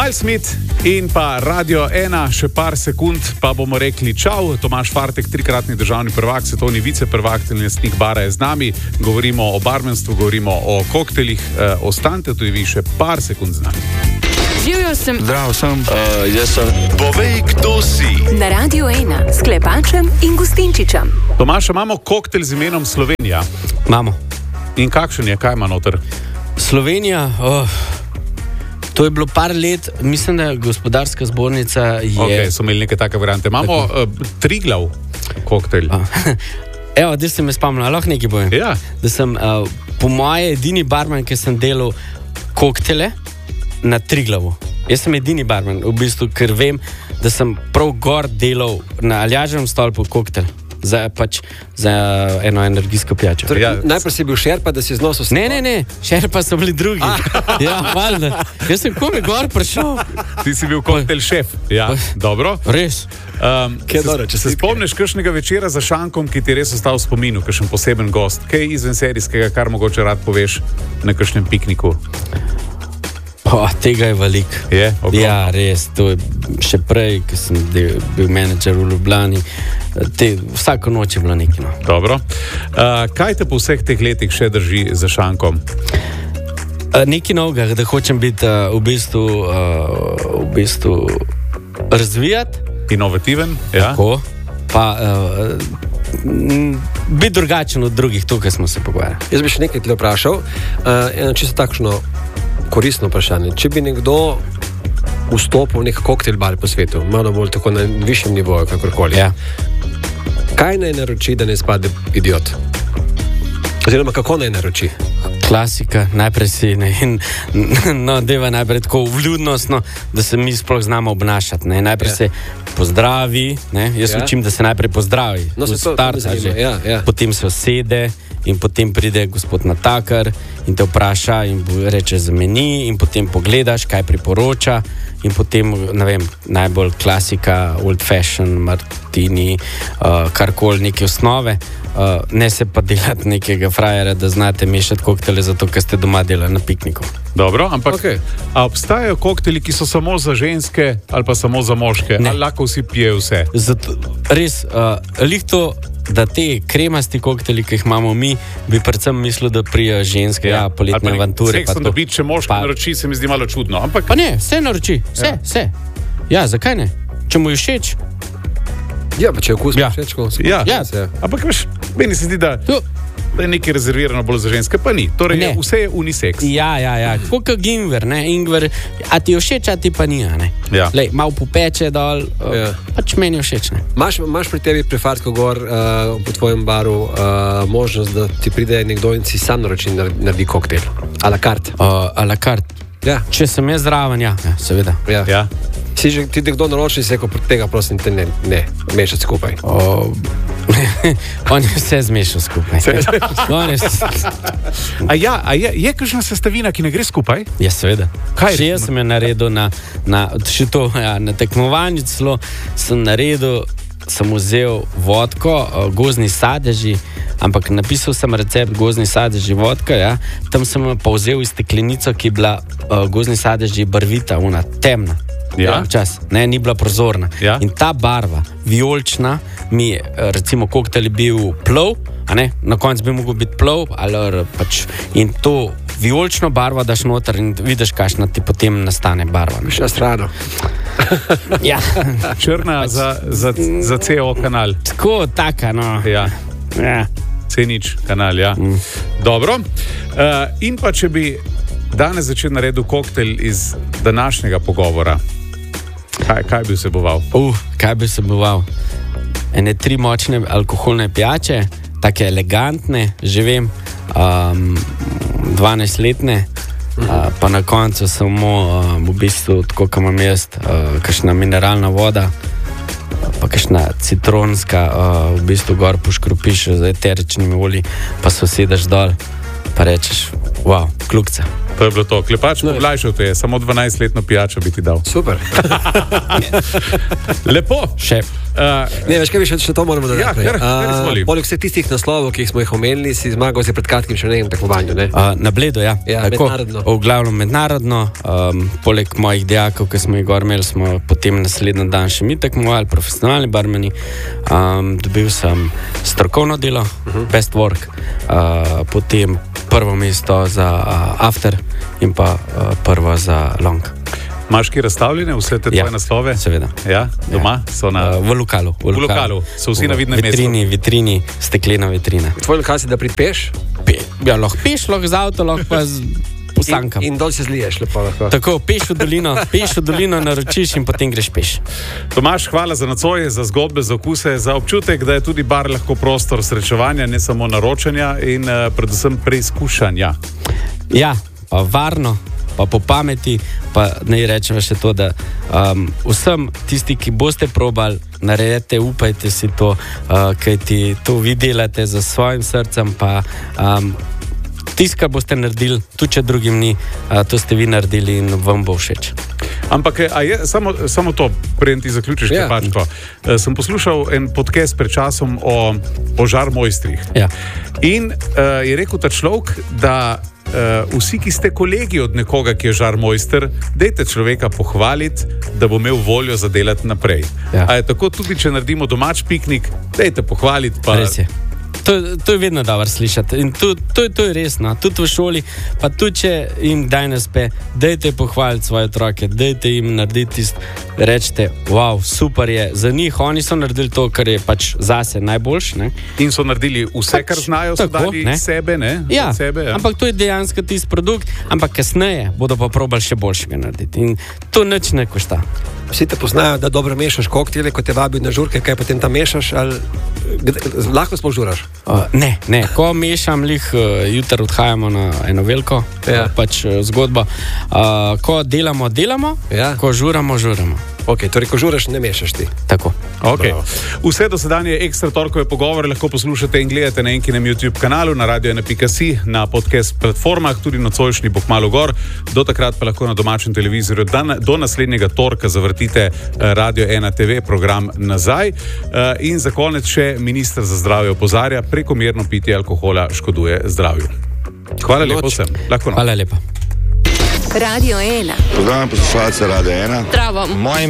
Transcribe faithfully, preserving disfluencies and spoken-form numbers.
Miles Smith in pa Radio ena, še par sekund, pa bomo rekli čau. Tomaž Fartek, trikratni državni prvak, svetovni viceprvak, lastnik bara je z nami. Govorimo o barmenstvu, govorimo o koktelih. E, ostanite tudi vi še par sekund z nami. Živjo sem. Zdravo sem. Uh, jaz sem. Povej, kdo si. Na Radio ena s Klepačem in Gustinčičem. Tomaž, imamo koktel z imenom Slovenija. Imamo. In kakšen je, kaj ima noter? Slovenija, oh, to je bilo par let, mislim, da gospodarska zbornica je... Ok, so imeli neke take variante. Imamo uh, Triglav koktel. Evo, da sem me spomnil, lahko nekaj povem. Ja. Da sem uh, po moje edini barman, ki sem delal koktele na Triglavu. Jaz sem edini barman, v bistvu, ker vem, da sem prav gor delal na Aljaževem stolpu koktel. Za, pač, za eno energijsko pijačo. Torej, ja. Najprej si bil šerpa, da si znosil stvar. Ne, ne, ne, šerpa so bili drugi. Ja, valjda. Jaz sem komi gor prišel. Ti si bil koktel šef. Ja, dobro. Res. Um, Kaj se, dobro, če se spomniš kakšnega večera za šankom, ki ti res ostal v spominu, kakšen poseben gost? Kaj izven serijskega, kar mogoče rad poveš na kakšnem pikniku? Oh, tega je velik. Je? Ja, res. To je še prej, ko sem del, bil menedžer v Ljubljani. Te, vsako noč je bilo nekaj. No. Dobro. Uh, kaj te po vseh teh letih še drži za šankom? Uh, nekaj novega, da hočem biti uh, v bistvu, uh, v bistvu razvijati. Inovativen, ja. Tako. Pa uh, biti drugačen od drugih, tukaj smo se pogovarjali. Jaz bi še nekaj tle vprašal. Uh, eno čisto takšno koristno vprašanje. Če bi nekdo vstopil v nek koktel bar po svetu, malo bolj tako na višjem nivoju, kakorkoli, ja. Kaj naj naroči, da ne spade idiot? Oziroma, kako naj naroči? Klasika, najprej si ne, no, deva najprej tako vljudnostno, da se mi sploh znamo obnašati. Ne. Najprej ja. se pozdravi, ne. Jaz ja. učim, da se najprej pozdravi. No, se to, start, to zanima, ja, ja. Potem se usede in potem pride gospod natakar in te vpraša in reče za meni in potem pogledaš, kaj priporoča in potem, ne vem, najbolj klasika, old fashion, martini, uh, karkoli, neke osnove. Uh, ne se pa delati nekega frajera, da znate mešati koktele zato, ker ste doma delali na pikniku. Dobro, ampak okay. A obstajajo kokteli, ki so samo za ženske ali pa samo za moške? Ne. Ali lahko vsi pijejo vse? Zato, res, uh, lihto, da te kremasti kokteli, ki jih imamo mi, bi predvsem mislil, da prijajo ženske, ja, ja poletne avanture. Seksom dobiti, če moški pa... naroči, se mi zdi malo čudno. Ampak... Pa ne, vse naroči, vse, ja. vse. Ja, zakaj ne? Če mu je všeč. Ja, pa če je okus ja. všeč, ko se ja. ja. ja. Ampak veš, meni se zdi, da, da je nekaj rezervirano bolj za ženske, pa ni. Torej, je, vse je unisex. Ja, ja, ja. Tako kot ingver, ne? Ingver, a ti je všeč, a ti pa ni, ne? Ja. Lej, malo popeče dol, ja. pač meni je všeč, ne? Maš, maš pri tebi pri Fartku gor, uh, po tvojem baru, uh, možnost, da ti pride nekdo in si sam naroči naredi koktel? A la carte? Uh, a la carte. Ja. Če sem jaz zraven, ja, ja seveda. Ja. Ja. Si že ti nekdo naroči in se rekel, tega prosim te ne, ne mešati skupaj. O, on je vse zmešal skupaj. On je vse... A ja, a je, je kakšna sestavina, ki ne gre skupaj? Ja, seveda. Kaj? Še jaz sem jo naredil na, na, še to, ja, na tekmovanju celo sem naredil, sem vzel vodko, gozdni sadeži, ampak napisal sem recept gozdni sadeži vodka, ja. Tam sem pa vzel iz steklenico, ki je bila uh, gozdni sadeži barvita, ona temna. Ja. Čas, ne, ni bila prozorna. Ja. In ta barva, vijolična, mi je, recimo, koktel je bil plov, a ne, na koncu bi mogel biti plov, ali pač, in to vijolično barvo daš noter in vidiš, kakšna ti potem nastane barva. Še strano. Ja. Črna pač, za, za, za C O kanal. Tako, taka, no. Ja. Ja. C nič kanal, ja. Mm. Dobro. Uh, in pa, če bi danes začel naredil koktel iz današnjega pogovora, kaj, kaj bi vseboval? Uh, kaj bi vseboval? Ene tri močne alkoholne pijače, take elegantne, že vem, um, dvanajstletne, uh, pa na koncu samo um, v bistvu, tako kot imam jaz, uh, kakšna mineralna voda, pa kakšna citronska, uh, v bistvu gor poškropiš z eteričnimi olji, pa se usedeš dol, pa rečeš, wow, klukca. To je bilo to. Klepač, no, pomlajšal te je, samo dvanajstletno pijačo bi ti dal. Super. Lepo. Še. Uh, ne, veš kaj bi še, še to moramo dodati. Ja, kar, kar uh, poleg vseh tistih naslovov, ki smo jih omenili, si zmagal si pred kratkim še nekem tekmovanju, ne? Uh, na Bledu, ja. Ja, tako, mednarodno. V glavnem mednarodno. Um, poleg mojih dijakov, ki smo jih gor imeli, smo potem naslednji dan še mi tekmovali, profesionalni barmeni. Um, dobil sem strokovno delo, uh-huh. best work, uh, potem prvo mesto za uh, after in pa uh, prvo za long. Imaš ki razstavljene vse te tvoje Ja, naslove? seveda. Ja, doma? So na... Uh, v lokalu. V lokalu. So vsi na vidnem mestu. Vitrini, vitrini, steklena vitrina. Tvoj lokal si, da pripeš Pe, ja, lahko peš, lahko z avto, lahko pa z posankam. in, in dol se zliješ lepo lahko. Tako, peš v dolino, peš v dolino, naročiš in potem greš peš. Tomaž, hvala za nocoj, za zgodbe, za okuse, za občutek, da je tudi bar lahko prostor srečevanja, ne samo naročanja in uh, predvsem preizkušanja. Ja, pa varno, pa po pameti, pa naj rečem še to, da um, vsem tisti, ki boste probali, naredite, upajte si to, uh, kajti to vi delate za svojim srcem, pa um, tisto, kar boste naredili, tudi če drugim ni, uh, to ste vi naredili in vam bo všeč. Ampak a je samo, samo to, preden ti zaključiš, Ja. Klepačko. Uh, sem poslušal en podcast pred časom o požar mojstrih. Ja. In uh, je rekel ta človek, da uh, vsi, ki ste kolegi od nekoga, ki je žar mojster, dajte človeka pohvaliti, da bo imel voljo za delati naprej. Ja. A je tako tudi, če naredimo domač piknik, dajte pohvaliti. Pa... Res je. To, to je vedno dobro slišati in to, to, to je resno. Tudi v šoli, pa tudi če jim daj naspe, dajte pohvaliti svoje otroke, dajte jim narediti tisto, rečete, wow, super je za njih, oni so naredili to, kar je pač zase najboljše. Ne? In so naredili vse, kar znajo, so tako, dali ne? sebe, ne? Ja, Od sebe, ja. ampak to je dejansko tisti produkt, ampak kasneje bodo pa probali še boljšega narediti in to nič ne košta. Vsi te poznajo, da dobro mešaš koktele, ko te vabijo na žurke, kaj potem tam mešaš, ali gde- lahko sploh žuraš? Uh, ne, ne, ko mešam, lih uh, jutri odhajamo na eno veliko Ja. uh, pač, uh, zgodbo. Uh, ko delamo, delamo, Ja. ko žuramo, žuramo. Ok, torej ko žuraš, ne mešaš ti. Tako. Okay. Bravo. Vse dosedanje ekstra torkove pogovore lahko poslušate in gledate na enkinem YouTube kanalu, na radio ena pika si, na podcast platformah, tudi nocojšnji bo kmalu gor. Do takrat pa lahko na domačem televizorju dan, do naslednjega torka zavrtite Radio ena te ve program nazaj. In za konec še minister za zdravje opozarja, prekomerno pitje alkohola škoduje zdravju. Hvala lepo vsem. Lahko noč. Hvala lepa. Radio ena. Pozdravljam poslušalce Radio ena. Zdravo. Moje